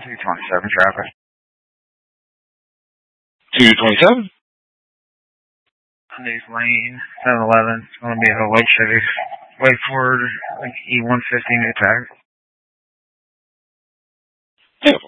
227 traffic. 227? News lane, 711. It's going to be a Lake City. Wait for like E150 new tag. Yeah,